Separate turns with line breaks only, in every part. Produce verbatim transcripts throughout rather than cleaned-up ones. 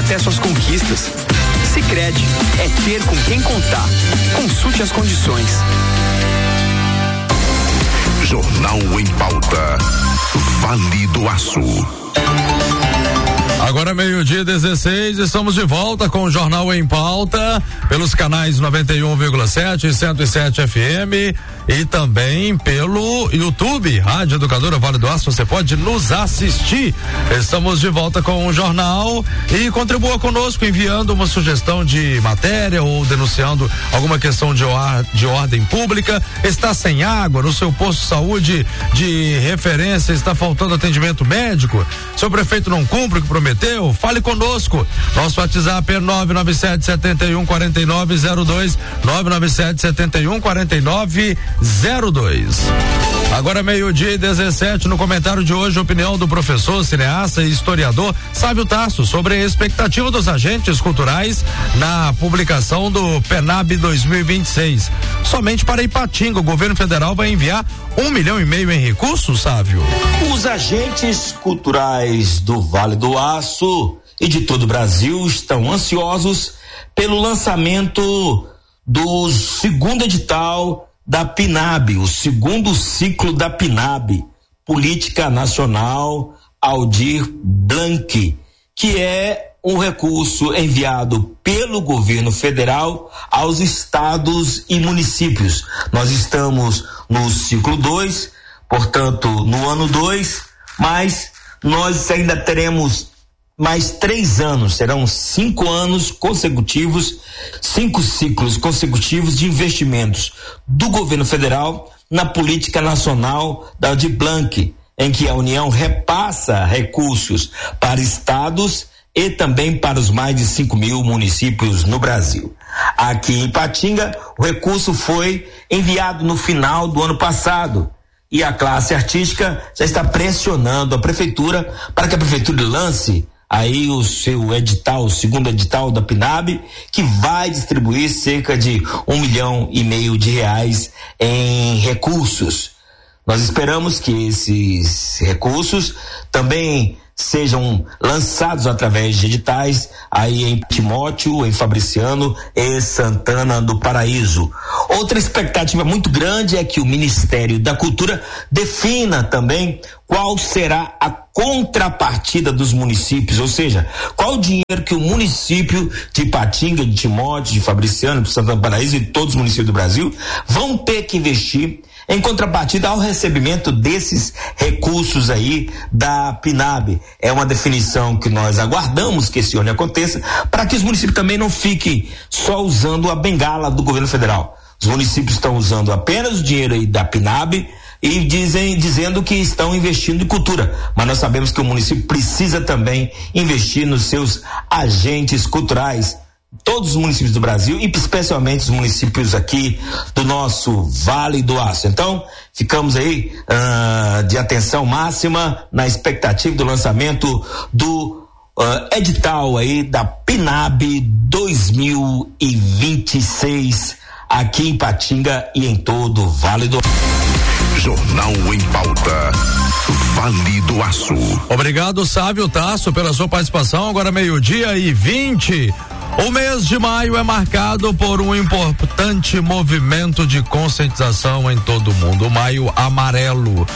até suas conquistas. Sicredi, é ter com quem contar. Consulte as condições.
Jornal em Pauta. Vale do Aço.
Agora meio-dia dezesseis, estamos de volta com o Jornal em Pauta pelos canais noventa e um vírgula sete e cento e sete F M e também pelo YouTube, Rádio Educadora Vale do Aço, você pode nos assistir. Estamos de volta com o jornal e contribua conosco enviando uma sugestão de matéria ou denunciando alguma questão de, or, de ordem pública. Está sem água no seu posto de saúde de referência, está faltando atendimento médico, seu prefeito não cumpre o que prometeu? Fale conosco. Nosso WhatsApp é nove nove sete sete um quatro nove zero dois, nove nove sete sete um quatro nove zero dois. Agora meio-dia e dezessete, no comentário de hoje, opinião do professor, cineasta e historiador Sávio Tasso sobre a expectativa dos agentes culturais na publicação do PENAB dois mil e vinte e seis. Somente para Ipatinga, o governo federal vai enviar um milhão e meio em recursos, Sávio?
Os agentes culturais do Vale do Aço e de todo o Brasil estão ansiosos pelo lançamento do segundo edital da PNAB, o segundo ciclo da PNAB, Política Nacional Aldir Blanc, que é um recurso enviado pelo governo federal aos estados e municípios. Nós estamos no ciclo dois, portanto, no ano dois, mas nós ainda teremos mais três anos, serão cinco anos consecutivos, cinco ciclos consecutivos de investimentos do governo federal na política nacional da Aldir Blanc, em que a União repassa recursos para estados e também para os mais de cinco mil municípios no Brasil. Aqui em Ipatinga, o recurso foi enviado no final do ano passado e a classe artística já está pressionando a prefeitura para que a prefeitura lance aí o seu edital, o segundo edital da PNAB, que vai distribuir cerca de um milhão e meio de reais em recursos. Nós esperamos que esses recursos também sejam lançados através de editais aí em Timóteo, em Fabriciano e Santana do Paraíso. Outra expectativa muito grande é que o Ministério da Cultura defina também qual será a contrapartida dos municípios, ou seja, qual o dinheiro que o município de Ipatinga, de Timóteo, de Fabriciano, de Santana do Paraíso e todos os municípios do Brasil vão ter que investir em contrapartida ao recebimento desses recursos aí da PNAB. É uma definição que nós aguardamos que esse ano aconteça, para que os municípios também não fiquem só usando a bengala do governo federal. Os municípios estão usando apenas o dinheiro aí da PNAB e dizem, dizendo que estão investindo em cultura, mas nós sabemos que o município precisa também investir nos seus agentes culturais, todos os municípios do Brasil e especialmente os municípios aqui do nosso Vale do Aço. Então, ficamos aí uh, de atenção máxima na expectativa do lançamento do uh, edital aí da PNAB dois mil e vinte e seis aqui em Ipatinga e em todo o Vale do Aço.
Jornal em Pauta. Vale do Aço.
Obrigado, Sávio Tasso, pela sua participação. Agora meio-dia e vinte. O mês de maio é marcado por um importante movimento de conscientização em todo o mundo. O Maio Amarelo.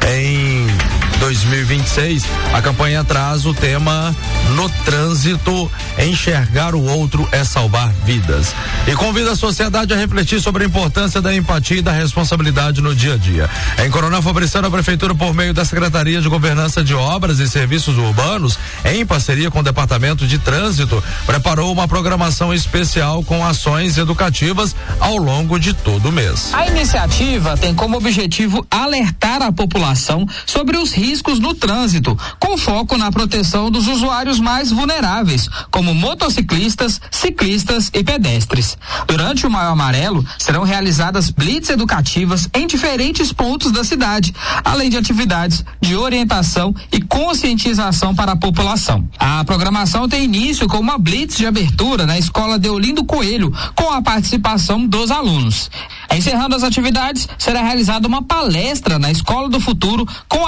Em dois mil e vinte e seis, a campanha traz o tema No Trânsito, enxergar o outro é salvar vidas. E convida a sociedade a refletir sobre a importância da empatia e da responsabilidade no dia a dia. Em Coronel Fabriciano, a Prefeitura, por meio da Secretaria de Governança de Obras e Serviços Urbanos, em parceria com o Departamento de Trânsito, preparou uma programação especial com ações educativas ao longo de todo o mês.
A iniciativa tem como objetivo alertar a população sobre os riscos no trânsito, com foco na proteção dos usuários mais vulneráveis, como motociclistas, ciclistas e pedestres. Durante o Maio Amarelo, serão realizadas blitz educativas em diferentes pontos da cidade, além de atividades de orientação e conscientização para a população. A programação tem início com uma blitz de abertura na Escola Deolindo Coelho, com a participação dos alunos. Encerrando as atividades, será realizada uma palestra na Escola do Futuro com apoio de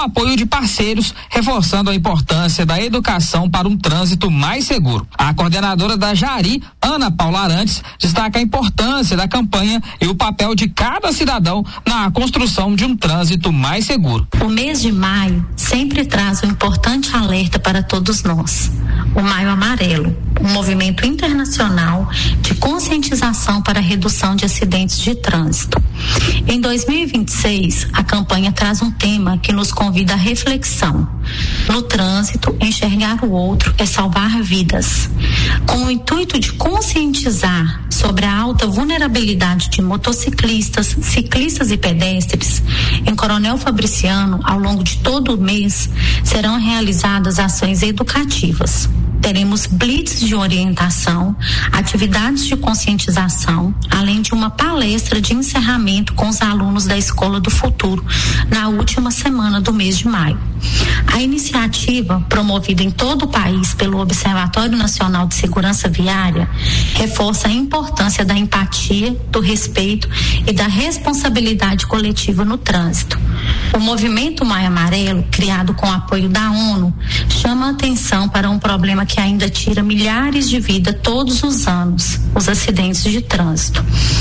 parceiros, reforçando a importância da educação para um trânsito mais seguro. A coordenadora da Jari, Ana Paula Arantes, destaca a importância da campanha e o papel de cada cidadão na construção de um trânsito mais seguro.
O mês de maio sempre traz um importante alerta para todos nós. O Maio Amarelo, um movimento internacional de conscientização para a redução de acidentes de trânsito. Em dois mil e vinte e seis, a campanha traz um tema que nos convida à reflexão. No trânsito, enxergar o outro é salvar vidas. Com o intuito de conscientizar sobre a alta vulnerabilidade de motociclistas, ciclistas e pedestres, em Coronel Fabriciano, ao longo de todo o mês, serão realizadas ações educativas. Teremos blitz de orientação, atividades de conscientização, além de uma palestra de encerramento com os alunos da Escola do Futuro, na última semana do mês de maio. A iniciativa, promovida em todo o país pelo Observatório Nacional de Segurança Viária, reforça a importância da empatia, do respeito e da responsabilidade coletiva no trânsito. O movimento Maio Amarelo, criado com o apoio da ONU, chama a atenção para um problema que ainda tira milhares de vidas todos os anos, os acidentes de trânsito.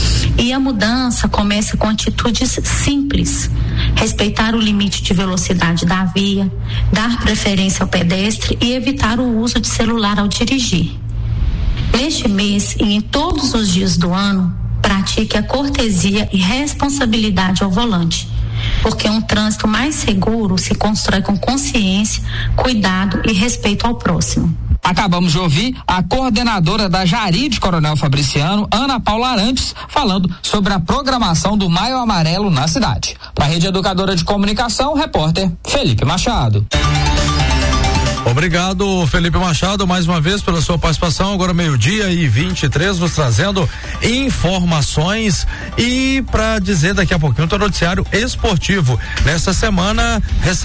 E a mudança começa com atitudes simples: respeitar o limite de velocidade da via, dar preferência ao pedestre e evitar o uso de celular ao dirigir. Neste mês e em todos os dias do ano, pratique a cortesia e responsabilidade ao volante, porque um trânsito mais seguro se constrói com consciência, cuidado e respeito ao próximo.
Acabamos de ouvir a coordenadora da Jari de Coronel Fabriciano, Ana Paula Arantes, falando sobre a programação do Maio Amarelo na cidade. Para a Rede Educadora de Comunicação, o repórter Felipe Machado.
Obrigado, Felipe Machado, mais uma vez pela sua participação. Agora meio-dia e vinte e três, nos trazendo informações. E para dizer daqui a pouquinho o noticiário esportivo. Nessa semana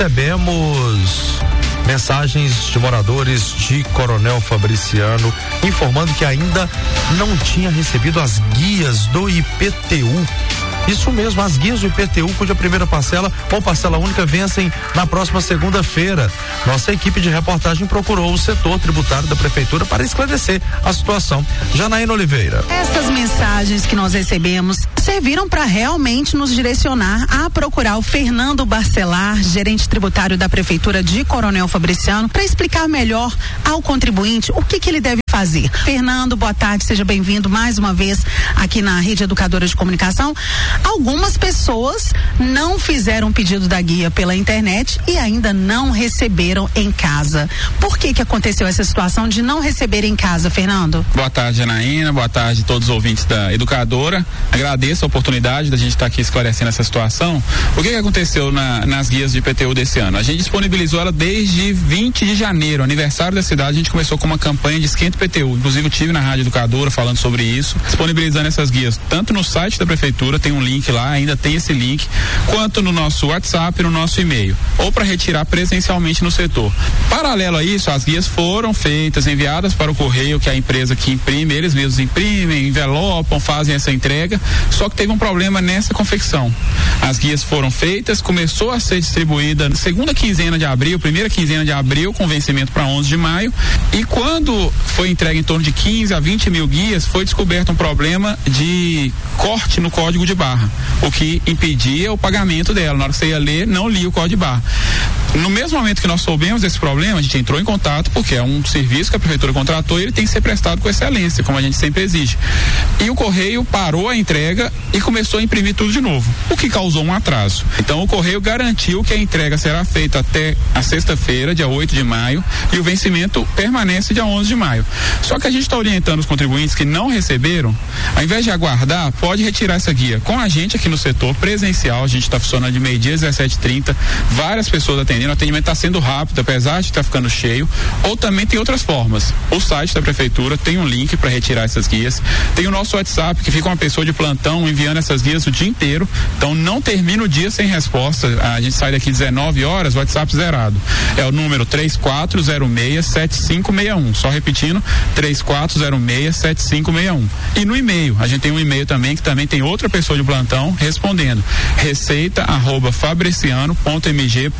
recebemos mensagens de moradores de Coronel Fabriciano informando que ainda não tinha recebido as guias do I P T U. Isso mesmo, as guias do I P T U, cuja primeira parcela ou parcela única vencem na próxima segunda-feira. Nossa equipe de reportagem procurou o setor tributário da prefeitura para esclarecer a situação. Janaína Oliveira.
Essas mensagens que nós recebemos serviram para realmente nos direcionar a procurar o Fernando Barcelar, gerente tributário da prefeitura de Coronel Fabriciano, para explicar melhor ao contribuinte o que que ele deve fazer. Fernando, boa tarde, seja bem-vindo mais uma vez aqui na Rede Educadora de Comunicação. Algumas pessoas não fizeram o pedido da guia pela internet e ainda não receberam em casa. Por que que aconteceu essa situação de não receber em casa, Fernando?
Boa tarde, Janaína, boa tarde a todos os ouvintes da Educadora. Agradeço a oportunidade da gente estar aqui esclarecendo essa situação. O que que aconteceu na, nas guias de I P T U desse ano? A gente disponibilizou ela desde vinte de janeiro, aniversário da cidade. A gente começou com uma campanha de esquenta I P T U. Inclusive, eu tive na Rádio Educadora falando sobre isso, disponibilizando essas guias tanto no site da prefeitura, tem um link lá, ainda tem esse link, quanto no nosso WhatsApp e no nosso e-mail, ou para retirar presencialmente no setor. Paralelo a isso, as guias foram feitas, enviadas para o correio, que é a empresa que imprime, eles mesmos imprimem, envelopam, fazem essa entrega, só que teve um problema nessa confecção. As guias foram feitas, começou a ser distribuída na segunda quinzena de abril, primeira quinzena de abril, com vencimento para onze de maio, e quando foi entregue em torno de quinze a vinte mil guias, foi descoberto um problema de corte no código de barra, o que impedia o pagamento dela. Na hora que você ia ler, não lia o código de barra. No mesmo momento que nós soubemos desse problema, a gente entrou em contato, porque é um serviço que a prefeitura contratou e ele tem que ser prestado com excelência, como a gente sempre exige. E o correio parou a entrega e começou a imprimir tudo de novo, o que causou um atraso. Então o correio garantiu que a entrega será feita até a sexta-feira, dia oito de maio, e o vencimento permanece dia onze de maio. Só que a gente está orientando os contribuintes que não receberam, ao invés de aguardar, pode retirar essa guia com a gente aqui no setor presencial. A gente está funcionando de meio-dia às dezessete e trinta, várias pessoas atendendo, o atendimento está sendo rápido, apesar de estar ficando cheio. Ou também tem outras formas. O site da prefeitura tem um link para retirar essas guias, tem o nosso WhatsApp, que fica uma pessoa de plantão enviando essas guias o dia inteiro, então não termina o dia sem resposta. A gente sai daqui dezenove horas, o WhatsApp zerado. É o número três quatro zero seis sete cinco seis um, só repetindo, três quatro zero seis sete cinco seis um. E no e-mail, a gente tem um e-mail também, que também tem outra pessoa de plantão respondendo, receita arroba fabriciano ponto m g ponto gov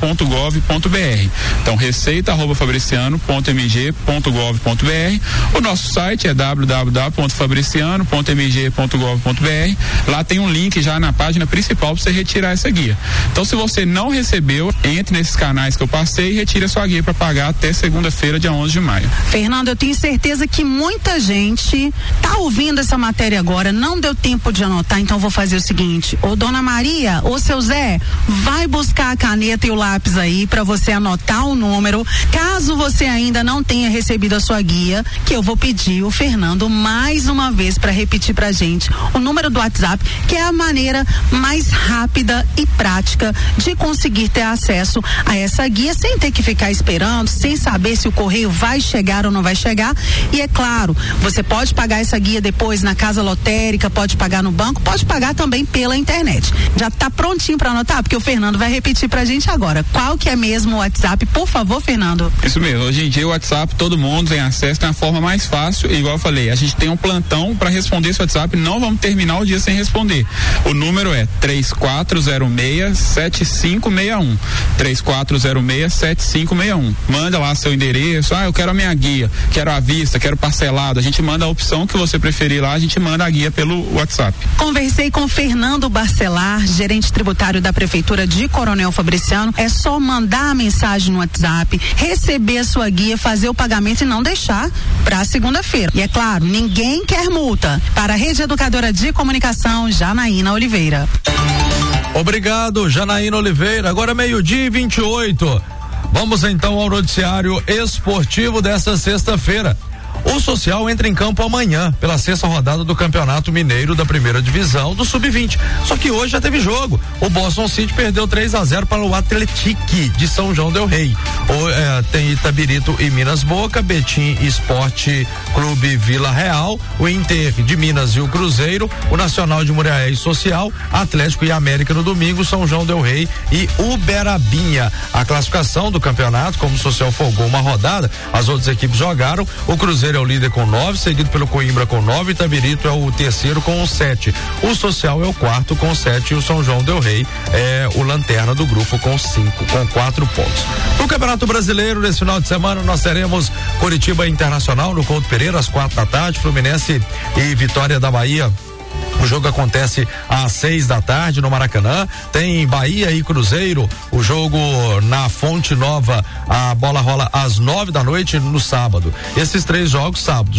gov ponto br. Então, receita arroba fabriciano ponto m g ponto gov ponto br. O nosso site é w w w ponto fabriciano ponto m g ponto gov ponto br. Lá tem um link já na página principal para você retirar essa guia. Então, se você não recebeu, entre nesses canais que eu passei e retire a sua guia para pagar até segunda-feira, dia onze de maio.
Fernando, eu tenho certeza que muita gente tá ouvindo essa matéria agora, não deu tempo de anotar, então vou fazer o seguinte: ô dona Maria, ô seu Zé, vai buscar a caneta e o lápis aí para você anotar o número. Caso você ainda não tenha recebido a sua guia, que eu vou pedir o Fernando mais uma vez para repetir pra gente o número do WhatsApp, que é a maneira mais rápida e prática de conseguir ter acesso a essa guia sem ter que ficar esperando, sem saber se o correio vai chegar ou não vai chegar. E é claro, você pode pagar essa guia depois na casa lotérica, pode pagar no banco, pode pagar também pela internet. Já tá prontinho para anotar? Porque o Fernando vai repetir pra gente agora. Qual que é mesmo o WhatsApp, por favor, Fernando?
Isso mesmo, hoje em dia o WhatsApp todo mundo tem acesso, tem a forma mais fácil, igual eu falei, a gente tem um plantão para responder esse WhatsApp, não vamos terminar o dia sem responder. O número é três quatro zero seis, sete cinco seis um, três quatro zero seis, sete cinco seis um. Manda lá seu endereço, ah, eu quero a minha guia, quero à vista, quero parcelado, a gente manda a opção que você preferir lá, a gente manda a guia pelo WhatsApp.
Conversei com Fernando Barcelar, gerente tributário da Prefeitura de Coronel Fabriciano. É só mandar a mensagem no WhatsApp, receber a sua guia, fazer o pagamento e não deixar para segunda-feira. E é claro, ninguém quer multa. Para a Rede Educadora de Comunicação, Janaína Oliveira.
Obrigado, Janaína Oliveira. Agora meio-dia e vinte e oito. Vamos então ao noticiário esportivo desta sexta-feira. O Social entra em campo amanhã pela sexta rodada do Campeonato Mineiro da Primeira Divisão do sub vinte. Só que hoje já teve jogo. O Boston City perdeu três a zero para o Atletique de São João del Rei. O, é, tem Itabirito e Minas Boca, Betim Esporte Clube Vila Real, o Inter de Minas e o Cruzeiro, o Nacional de Muriaé e Social, Atlético e América no domingo, São João del Rei e Uberabinha. A classificação do campeonato, como o Social folgou uma rodada, as outras equipes jogaram. O Cruzeiro é o líder com nove, seguido pelo Coimbra com nove, Itabirito é o terceiro com sete. O Social é o quarto com sete e o São João del Rei é o lanterna do grupo com cinco, com quatro pontos. No Campeonato Brasileiro, nesse final de semana, nós teremos Coritiba Internacional no Couto Pereira, às quatro da tarde, Fluminense e Vitória da Bahia. O jogo acontece às seis da tarde no Maracanã. Tem Bahia e Cruzeiro. O jogo na Fonte Nova. A bola rola às nove da noite no sábado. Esses três jogos, sábado.